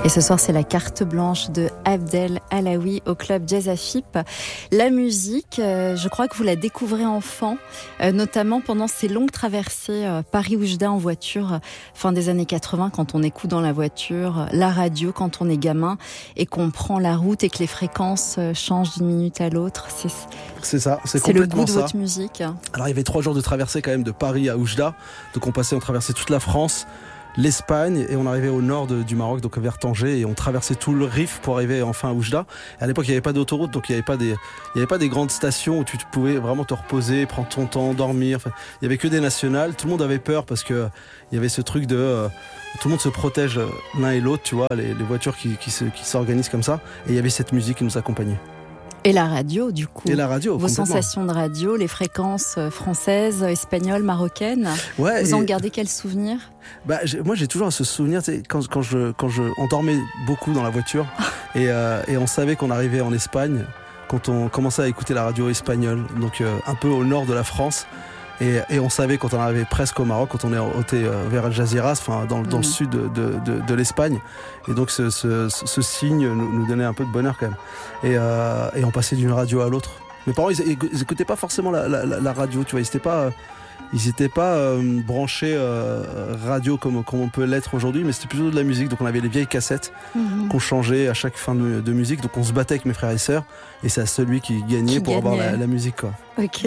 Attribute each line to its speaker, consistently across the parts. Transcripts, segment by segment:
Speaker 1: Et ce soir, c'est la carte blanche de Abdel Alaoui au club Jazz à FIP. La musique, je crois que vous la découvrez enfant, notamment pendant ces longues traversées Paris-Oujda en voiture, fin des années 80, quand on écoute dans la voiture la radio, quand on est gamin et qu'on prend la route et que les fréquences changent d'une minute à l'autre.
Speaker 2: C'est ça,
Speaker 1: c'est le goût de votre musique.
Speaker 2: Alors il y avait 3 jours de traversée quand même de Paris à Oujda, donc on traversait toute la France, l'Espagne, et on arrivait au nord du Maroc, donc vers Tanger, et on traversait tout le Rif pour arriver enfin à Oujda. Et à l'époque, il n'y avait pas d'autoroute, donc il n'y avait pas des grandes stations où tu pouvais vraiment te reposer, prendre ton temps, dormir. Enfin, il n'y avait que des nationales. Tout le monde avait peur parce que il y avait ce truc de tout le monde se protège l'un et l'autre, tu vois, les voitures qui s'organisent comme ça. Et il y avait cette musique qui nous accompagnait.
Speaker 1: Et la radio, du coup.
Speaker 2: Et la radio,
Speaker 1: vos sensations de radio, les fréquences françaises, espagnoles, marocaines.
Speaker 2: Ouais,
Speaker 1: vous en gardez quel souvenir ?
Speaker 2: Moi, j'ai toujours ce souvenir, tu sais, quand on dormait beaucoup dans la voiture et on savait qu'on arrivait en Espagne quand on commençait à écouter la radio espagnole, donc un peu au nord de la France. Et on savait quand on arrivait presque au Maroc, quand on est ôté vers Al Jazeera, enfin dans le sud de l'Espagne. Et donc ce signe nous donnait un peu de bonheur quand même. Et on passait d'une radio à l'autre. Mes parents, ils écoutaient pas forcément la radio, tu vois, ils étaient pas branchés radio comme on peut l'être aujourd'hui, mais c'était plutôt de la musique. Donc on avait les vieilles cassettes qu'on changeait à chaque fin de musique. Donc on se battait avec mes frères et sœurs, et c'est à celui qui gagnait pour avoir la musique, quoi.
Speaker 1: Ok.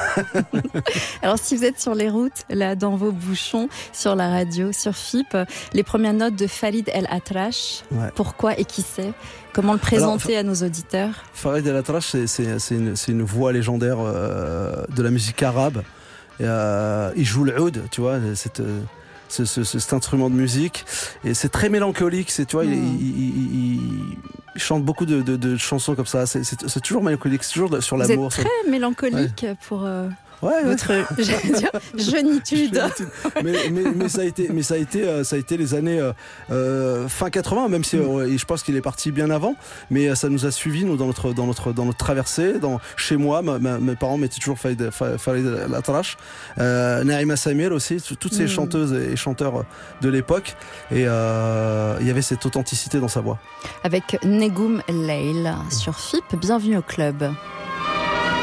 Speaker 1: Alors si vous êtes sur les routes, là dans vos bouchons, sur la radio, sur FIP, les premières notes de Farid El Atrache, pourquoi et qui c'est ? Comment le présenter à nos auditeurs ?
Speaker 2: Farid El Atrache, c'est une voix légendaire de la musique arabe. Il joue le oud, tu vois, cet instrument de musique, et c'est très mélancolique. Tu vois, il chante beaucoup de chansons comme ça. C'est toujours mélancolique, c'est toujours sur l'amour.
Speaker 1: Vous êtes très mélancolique pour votre jeunitude.
Speaker 2: mais ça a été les années fin 80, même si je pense qu'il est parti bien avant, mais ça nous a suivis nous dans notre traversée. Chez moi, mes parents mettaient toujours Farid El Atrache, Naïma Samir aussi, toutes ces chanteuses et chanteurs de l'époque, et il y avait cette authenticité dans sa voix.
Speaker 1: Avec Negoum Leil sur FIP, bienvenue au club.